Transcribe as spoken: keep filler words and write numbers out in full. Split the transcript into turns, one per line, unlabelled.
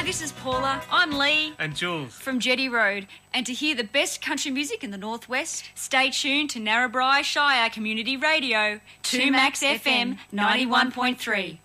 this is Paula. I'm Lee.
And Jules.
From Jetty Road. And to hear the best country music in the Northwest, stay tuned to Narrabri Shire Community Radio, two Max F M ninety-one point three.